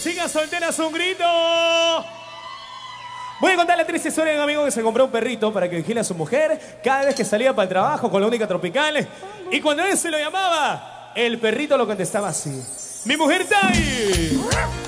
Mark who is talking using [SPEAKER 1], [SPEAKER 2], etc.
[SPEAKER 1] Chicas solteras, un grito. Voy a contar la triste historia de un amigo que se compró un perrito para que vigile a su mujer cada vez que salía para el trabajo con la única tropical. Y cuando él se lo llamaba, el perrito lo contestaba así: mi mujer está ahí.